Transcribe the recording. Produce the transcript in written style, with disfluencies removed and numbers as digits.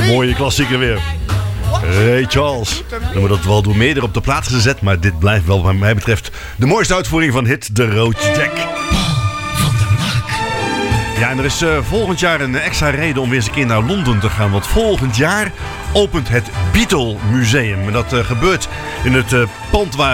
Mooie klassieker weer. Ray Charles. Dan moet dat wel door meerdere op de plaats gezet, maar dit blijft wel, wat mij betreft, de mooiste uitvoering van hit De Roodje Jack. Ja, en er is volgend jaar een extra reden om weer eens een keer naar Londen te gaan. Want volgend jaar opent het Beatle Museum. En dat gebeurt in het pand waar